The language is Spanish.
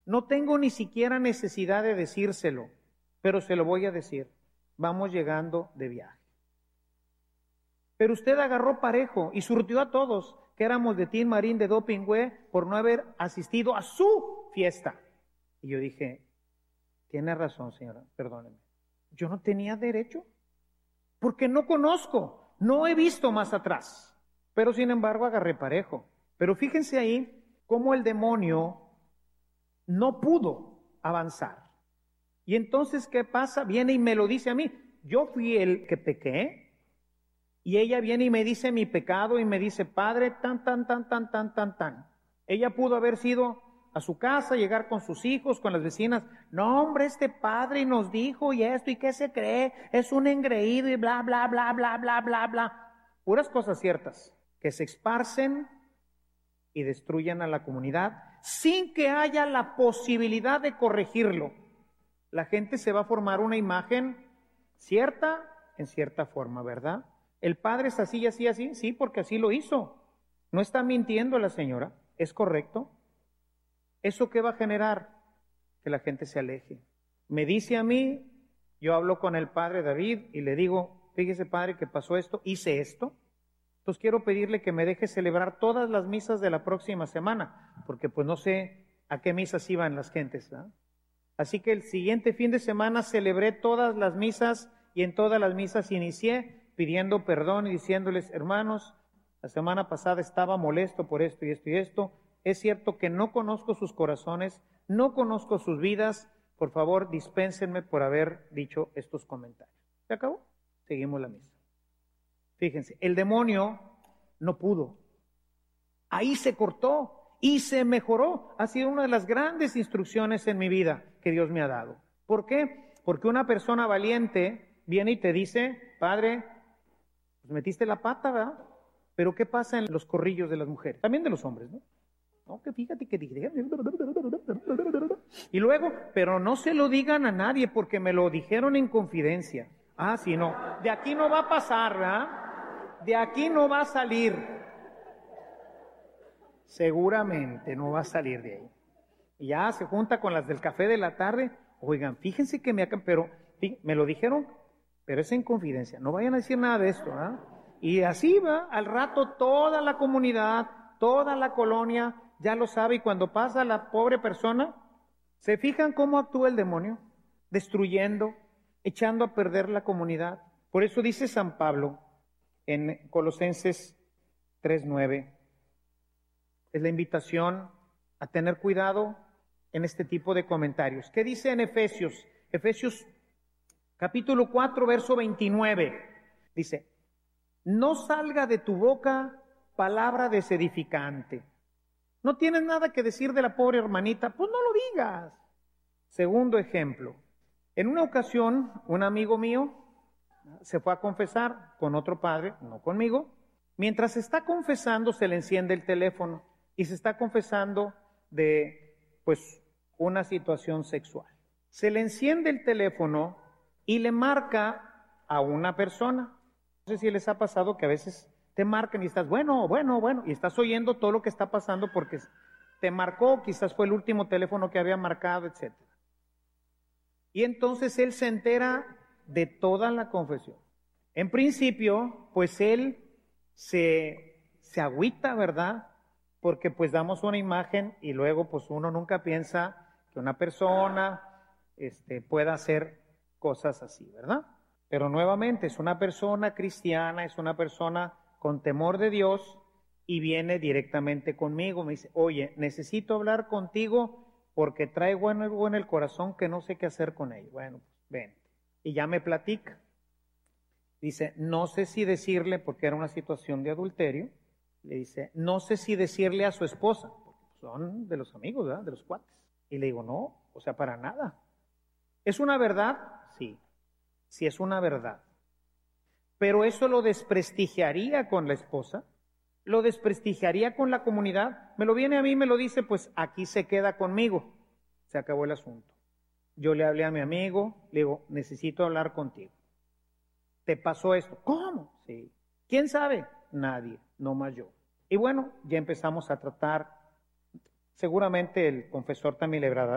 No tengo ni siquiera necesidad de decírselo, pero se lo voy a decir. Vamos llegando de viaje. Pero usted agarró parejo y surtió a todos que éramos de Tin Marín de Dopingüe por no haber asistido a su fiesta. Y yo dije, tiene razón, señora, perdóneme. Yo no tenía derecho, porque no conozco, no he visto más atrás. Pero sin embargo agarré parejo. Pero fíjense ahí cómo el demonio no pudo avanzar. Y entonces, ¿qué pasa? Viene y me lo dice a mí. Yo fui el que pequé. Y ella viene y me dice mi pecado y me dice, padre, tan. Ella pudo haber sido a su casa, llegar con sus hijos, con las vecinas. No, hombre, este padre nos dijo y esto, ¿y qué se cree? Es un engreído y bla, bla, bla, bla, bla, bla, bla. Puras cosas ciertas que se esparcen y destruyen a la comunidad sin que haya la posibilidad de corregirlo. La gente se va a formar una imagen cierta en cierta forma, ¿verdad? El padre es así y así, así, sí, porque así lo hizo. No está mintiendo la señora, es correcto. ¿Eso qué va a generar? Que la gente se aleje. Me dice a mí, yo hablo con el padre David y le digo, fíjese padre que pasó esto, hice esto. Entonces quiero pedirle que me deje celebrar todas las misas de la próxima semana, porque pues no sé a qué misas iban las gentes, ¿verdad? Así que el siguiente fin de semana celebré todas las misas y en todas las misas inicié pidiendo perdón y diciéndoles, hermanos, la semana pasada estaba molesto por esto y esto y esto. Es cierto que no conozco sus corazones, no conozco sus vidas. Por favor, dispénsenme por haber dicho estos comentarios. ¿Se acabó? Seguimos la misa. Fíjense, el demonio no pudo. Ahí se cortó y se mejoró. Ha sido una de las grandes instrucciones en mi vida que Dios me ha dado. ¿Por qué? Porque una persona valiente viene y te dice, padre, pues metiste la pata, ¿verdad? Pero ¿qué pasa en los corrillos de las mujeres? También de los hombres, ¿no? No, que fíjate que dije. Y luego, pero no se lo digan a nadie porque me lo dijeron en confidencia. Ah, sí, no. De aquí no va a pasar, ¿verdad? De aquí no va a salir. Seguramente no va a salir de ahí. Y ya se junta con las del café de la tarde. Oigan, fíjense que pero me lo dijeron, pero es en confidencia. No vayan a decir nada de esto, ¿verdad? Y así va, al rato toda la comunidad, toda la colonia ya lo sabe. Y cuando pasa la pobre persona, ¿se fijan cómo actúa el demonio? Destruyendo, echando a perder la comunidad. Por eso dice San Pablo en Colosenses 3:9, es la invitación a tener cuidado en este tipo de comentarios. ¿Qué dice en Efesios? Efesios capítulo 4, verso 29. Dice, no salga de tu boca palabra desedificante. ¿No tienes nada que decir de la pobre hermanita? Pues no lo digas. Segundo ejemplo. En una ocasión, un amigo mío se fue a confesar con otro padre, no conmigo. Mientras está confesando, se le enciende el teléfono y se está confesando de, pues, una situación sexual. Se le enciende el teléfono y le marca a una persona. No sé si les ha pasado que a veces te marcan y estás, bueno, y estás oyendo todo lo que está pasando porque te marcó, quizás fue el último teléfono que había marcado, etc. Y entonces él se entera de toda la confesión. En principio, pues él se agüita, ¿verdad? Porque pues damos una imagen y luego pues uno nunca piensa que una persona pueda hacer cosas así, ¿verdad? Pero nuevamente es una persona cristiana, es una persona con temor de Dios y viene directamente conmigo. Me dice, oye, necesito hablar contigo porque traigo algo en el corazón que no sé qué hacer con ello. Bueno, pues ven. Y ya me platica. Dice, no sé si decirle, porque era una situación de adulterio, le dice, no sé si decirle a su esposa, porque son de los amigos, ¿verdad? De los cuates. Y le digo, no, o sea, para nada. ¿Es una verdad? Sí, sí es una verdad. Pero eso lo desprestigiaría con la esposa, lo desprestigiaría con la comunidad. Me lo viene a mí, me lo dice, pues aquí se queda conmigo. Se acabó el asunto. Yo le hablé a mi amigo, le digo, necesito hablar contigo. ¿Te pasó esto? ¿Cómo? Sí. ¿Quién sabe? Nadie, no más yo. Y bueno, ya empezamos a tratar. Seguramente el confesor también le